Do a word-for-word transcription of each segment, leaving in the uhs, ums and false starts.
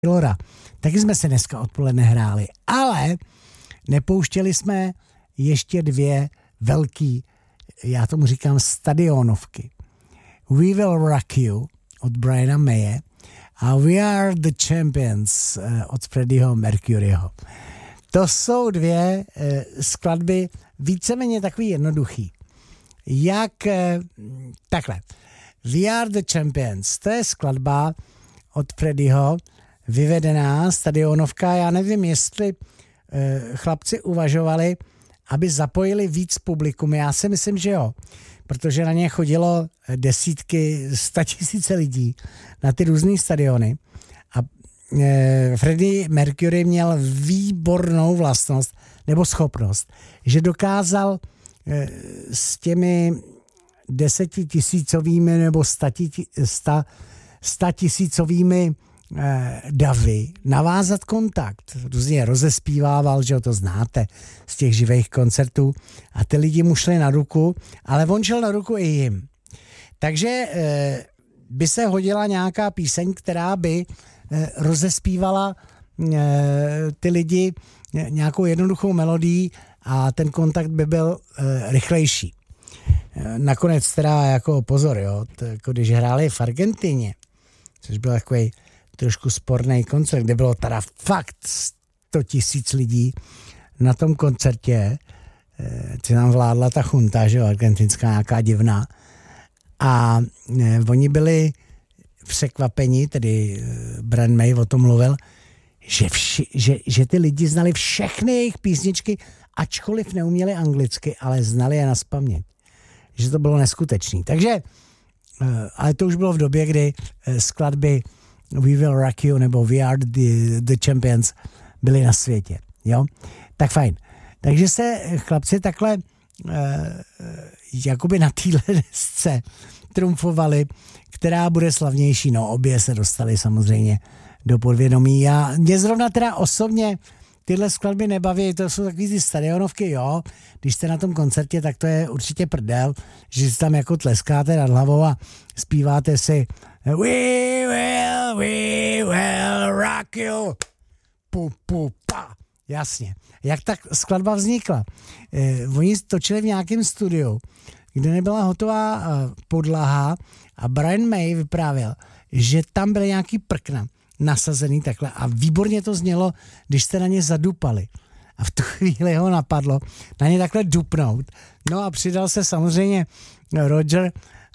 Taylora. Taky jsme se dneska odpoledne hráli, ale nepouštěli jsme ještě dvě velký, já tomu říkám stadionovky. We Will Rock You od Briana Maye a We Are the Champions od Freddieho Mercuryho. To jsou dvě eh, skladby víceméně takový jednoduchý. Jak eh, takhle. We Are the Champions, to je skladba od Freddieho, vyvedená stadionovka. Já nevím, jestli eh, chlapci uvažovali, aby zapojili víc publikum. Já si myslím, že jo, protože na ně chodilo desítky, statisíce lidí na ty různý stadiony. A eh, Freddie Mercury měl výbornou vlastnost nebo schopnost, že dokázal eh, s těmi desetitisícovými nebo statisícovými eh, davy navázat kontakt. Různě rozespívával, že to znáte z těch živých koncertů a ty lidi mu šli na ruku, ale on šel na ruku i jim. Takže eh, by se hodila nějaká píseň, která by eh, rozespívala eh, ty lidi eh, nějakou jednoduchou melodií a ten kontakt by byl eh, rychlejší. Nakonec teda jako pozor, jo, to, jako když hráli v Argentině, což byl takový trošku sporný koncert, kde bylo teda fakt sto tisíc lidí na tom koncertě, co tam vládla ta chunta, že jo, argentinská nějaká divná, a ne, oni byli překvapeni, tedy Brian May o tom mluvil, že, vši, že, že ty lidi znali všechny jejich písničky, ačkoliv neuměli anglicky, ale znali je nazpaměť. Že to bylo neskutečný. Takže, ale to už bylo v době, kdy skladby We Will Rock You nebo We Are the, the Champions byly na světě. Jo? Tak fajn. Takže se chlapci takhle uh, jakoby na téhle desce trumfovali, která bude slavnější. No, obě se dostali samozřejmě do podvědomí. A mě zrovna teda osobně tyhle skladby nebaví, to jsou takový ty stadionovky, jo, když jste na tom koncertě, tak to je určitě prdel, že si tam jako tleskáte nad hlavou a zpíváte si We will, we will rock you, pu, pu, pa. Jasně. Jak ta skladba vznikla? Eh, oni točili v nějakém studiu, kde nebyla hotová eh, podlaha a Brian May vyprávěl, že tam byly nějaký prkna nasazený takhle a výborně to znělo, když jste na ně zadupali. A v tu chvíli ho napadlo na ně takhle dupnout. No a přidal se samozřejmě Roger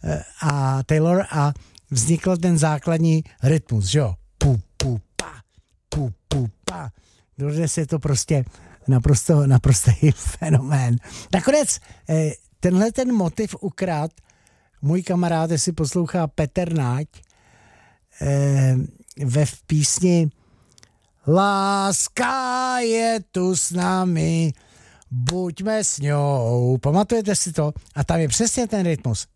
a Taylor a vznikl ten základní rytmus, že jo? Pu, pu, pa, pu, pu, pa. Dodnes je to prostě naprosto, naprostý fenomén. Nakonec tenhle ten motiv ukrát můj kamarád, jestli poslouchá Petr Náď, ve písni Láska je tu s námi, buďme s ňou. Pamatujete si to? A tam je přesně ten rytmus.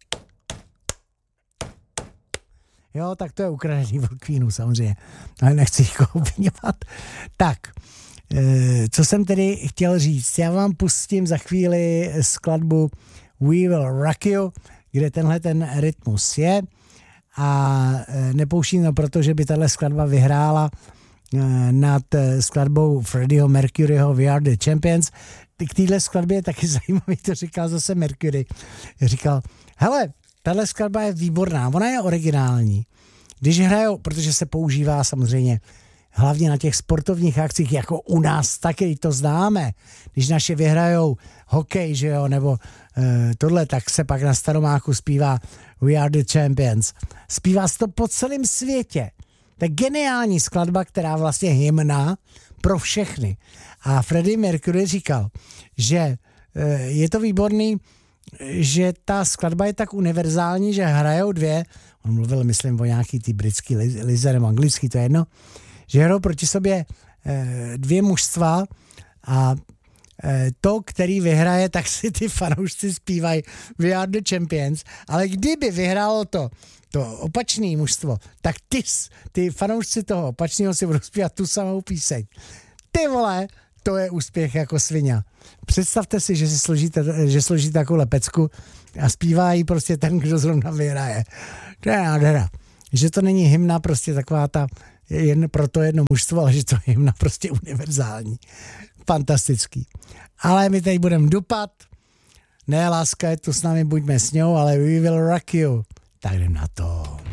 Jo, tak to je ukradený od Queenu samozřejmě. Ale nechci jich obviňovat. Tak, co jsem tedy chtěl říct? Já vám pustím za chvíli skladbu We Will Rock You, kde tenhle ten rytmus je. A nepouštím to, protože by tahle skladba vyhrála nad skladbou Freddieho Mercuryho We Are the Champions. K téhle skladbě je taky zajímavý, to říkal zase Mercury. Říkal, hele, tahle skladba je výborná, ona je originální. Když hrajou, protože se používá samozřejmě hlavně na těch sportovních akcích, jako u nás taky to známe. Když naše vyhrajou hokej, že jo, nebo e, tohle, tak se pak na Staromáku zpívá We Are the Champions. Zpívá se to po celém světě. To je geniální skladba, která vlastně hymna pro všechny. A Freddie Mercury říkal, že e, je to výborný, že ta skladba je tak univerzální, že hrajou dvě, on mluvil, myslím, o nějaký ty britský lize nebo anglický, to je jedno, že hrajou proti sobě e, dvě mužstva a e, to, který vyhraje, tak si ty fanoušci zpívají We Are the Champions, ale kdyby vyhrálo to, to opačné mužstvo, tak ty, ty fanoušci toho opačného si budou zpívat tu samou píseň. Ty vole, to je úspěch jako svině. Představte si, že si složíte, že složíte takovou pecku a zpívá jí prostě ten, kdo zrovna vyhraje. To je nádhera. Že to není hymna, prostě taková ta jen pro to jedno mužstvo, ale že to je jim prostě univerzální. Fantastický. Ale my teď budeme dupat. Ne, láska je tu s námi, buďme s ňou, ale we will rock you. Tak jdem na to.